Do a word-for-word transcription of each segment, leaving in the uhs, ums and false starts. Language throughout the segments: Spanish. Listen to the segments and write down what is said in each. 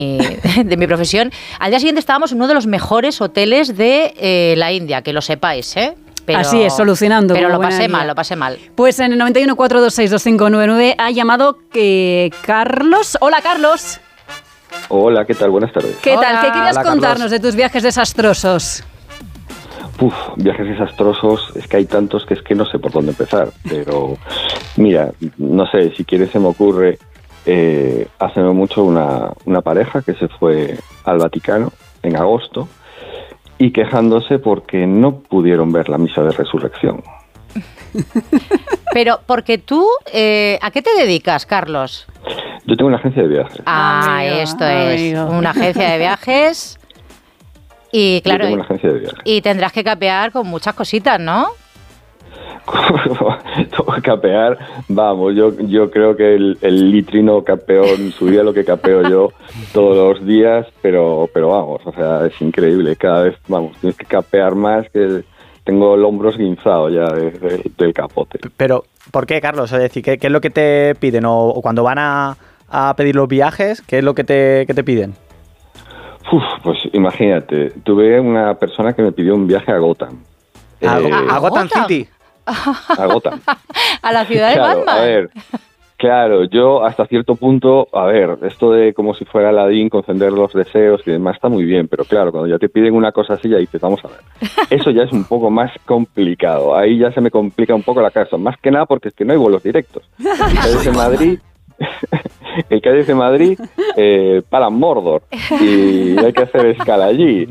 de mi profesión. Al día siguiente estábamos en uno de los mejores hoteles de eh, la India, que lo sepáis, ¿eh? Pero, Así es, solucionando. Pero lo pasé mal, lo pasé mal. Pues en el noventa y uno, cuatrocientos veintiséis, veinticinco noventa y nueve ha llamado eh, Carlos. Hola, Carlos. Hola, ¿qué tal? Buenas tardes. ¿Qué Hola. tal? ¿Qué querías Hola, contarnos Carlos. de tus viajes desastrosos? Uf, viajes desastrosos, es que hay tantos que es que no sé por dónde empezar, pero mira, no sé, si quieres se me ocurre, eh, hace no mucho una, una pareja que se fue al Vaticano en agosto y quejándose porque no pudieron ver la misa de resurrección. Pero porque tú, eh, ¿a qué te dedicas, Carlos? Yo tengo una agencia de viajes. Ah, Amigo, esto es amigo. una agencia de viajes y Yo claro, tengo una agencia de viajes. y tendrás que capear con muchas cositas, ¿no? Tengo que capear, vamos, yo yo creo que el, el litrino capeó en su día lo que capeo yo todos los días, pero pero vamos, o sea, es increíble, cada vez, vamos, tienes que capear más, que tengo el hombro esguinzado ya de, de, del capote. Pero, ¿por qué, Carlos? Es decir, ¿qué, qué es lo que te piden? O, o cuando van a, a pedir los viajes, ¿qué es lo que te, que te piden? Uf, pues imagínate, tuve una persona que me pidió un viaje a Gotham. A, Eh, a Gotham Gotham. City. a Gotham. A la ciudad Claro, de Batman. a ver, claro, yo hasta cierto punto, a ver, esto de como si fuera Aladín, conceder los deseos y demás está muy bien, pero claro, cuando ya te piden una cosa así, ya dices, vamos a ver, eso ya es un poco más complicado, ahí ya se me complica un poco la casa, más que nada porque es que no hay vuelos directos. El Cádiz de Madrid, el Cádiz de Madrid eh, para Mordor y hay que hacer escala allí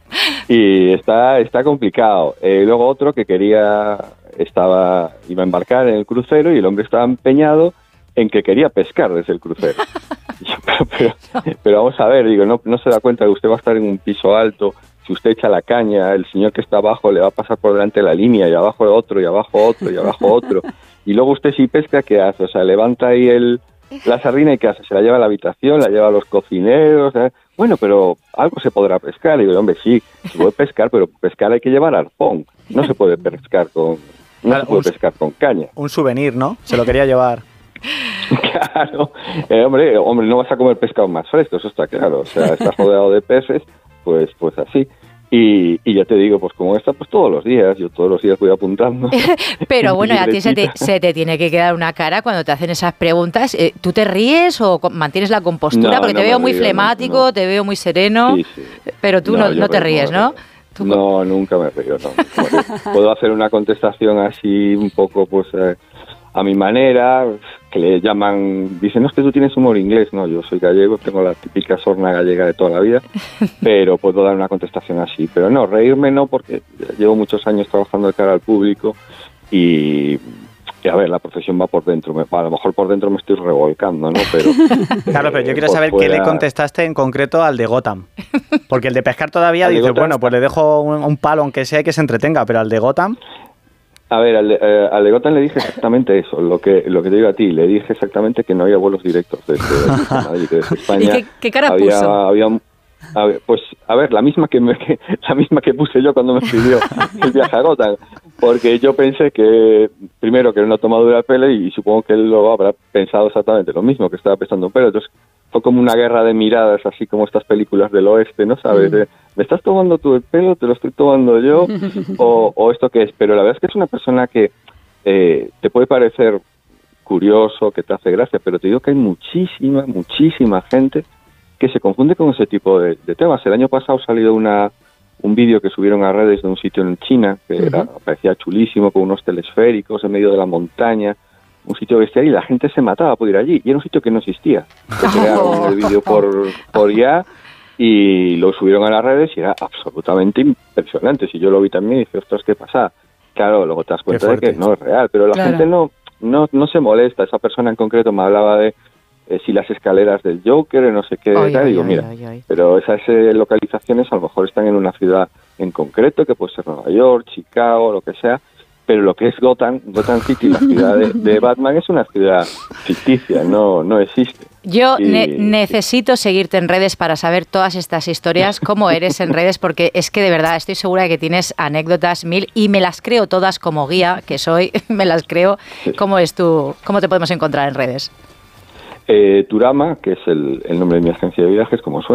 y está, está complicado. Eh, luego otro que quería... estaba iba a embarcar en el crucero y el hombre estaba empeñado en que quería pescar desde el crucero. Y yo, pero, pero, pero vamos a ver, digo, no, no se da cuenta que usted va a estar en un piso alto, si usted echa la caña, el señor que está abajo le va a pasar por delante de la línea y abajo otro, y abajo otro, y abajo otro. Y luego usted si pesca, ¿qué hace? O sea, levanta ahí el, la sardina y ¿qué hace? Se la lleva a la habitación, la lleva a los cocineros, ¿eh? Bueno, pero algo se podrá pescar. Y digo, hombre, sí, se puede pescar, pero pescar hay que llevar arpón. No se puede pescar con... No Claro, se puede un- pescar con caña. Un souvenir, ¿no? Se lo quería llevar. Claro. Eh, hombre, hombre, no vas a comer pescado más fresco, eso está claro. O sea, estás rodeado de peces, pues, pues así. Y, y ya te digo, pues como esta, pues todos los días, yo todos los días voy apuntando. Pero bueno, a ti se te, Libretita. se te tiene que quedar una cara cuando te hacen esas preguntas. Eh, ¿Tú te ríes o co- mantienes la compostura? No, Porque no te me veo muy río, no, flemático, no. te veo muy sereno, Sí, sí. pero tú no, yo no te me- ríes, me ¿no? río. Tú- No, nunca me río, no. nunca me río. Puedo hacer una contestación así un poco, pues, eh, a mi manera, que le llaman, dicen, no, es que tú tienes humor inglés. No, yo soy gallego, tengo la típica sorna gallega de toda la vida, pero puedo dar una contestación así. Pero no, reírme no, porque llevo muchos años trabajando de cara al público y... y a ver, la profesión va por dentro. Me, a lo mejor por dentro me estoy revolcando, ¿no? Pero, Claro, pero yo eh, quiero por saber qué fuera- le contestaste en concreto al de Gotham. Porque el de pescar todavía Al de dice, Gotham- bueno, pues le dejo un, un palo, aunque sea, y que se entretenga, pero al de Gotham... A ver, al de, eh, al de Gotham le dije exactamente eso, lo que lo que te digo a ti, le dije exactamente que no había vuelos directos desde, desde Madrid, que desde España. ¿Y qué- qué cara había, puso? había un- a ver, pues, a ver, la misma que, me, que la misma que puse yo cuando me pidió el viaje a Gotham, porque yo pensé que, primero, que era una tomadura de pelo y, supongo que él lo habrá pensado exactamente lo mismo, que estaba pensando en pelo, entonces fue como una guerra de miradas, así como estas películas del oeste, ¿no sabes? De, ¿me estás tomando tú el pelo? ¿Te lo estoy tomando yo? ¿O, o esto qué es? Pero la verdad es que es una persona que eh, te puede parecer curioso, que te hace gracia, pero te digo que hay muchísima, muchísima gente que se confunde con ese tipo de, de temas. El año pasado ha salido una, un vídeo que subieron a redes de un sitio en China, que era, parecía chulísimo, con unos telesféricos en medio de la montaña, un sitio bestial, y la gente se mataba por ir allí, y era un sitio que no existía. Se crearon el vídeo por, por I A y lo subieron a las redes y era absolutamente impresionante. Si yo lo vi también y dije, ostras, ¿qué pasa? Claro, luego te das cuenta de que no es real, pero la Claro. gente no, no, no se molesta. Esa persona en concreto me hablaba de eh, si las escaleras del Joker, no sé qué, Ay, tal, ay, digo, ay, mira, ay, ay. pero esas eh, localizaciones a lo mejor están en una ciudad en concreto, que puede ser Nueva York, Chicago, lo que sea, pero lo que es Gotham, Gotham City, la ciudad de, de Batman, es una ciudad ficticia, no, no existe. Yo Y- ne- necesito seguirte en redes para saber todas estas historias, cómo eres en redes, porque es que de verdad estoy segura de que tienes anécdotas mil y me las creo todas como guía que soy, me las creo. ¿Cómo es tú? ¿Cómo te podemos encontrar en redes? Eh, Turama, que es el, el nombre de mi agencia de viajes, como suena.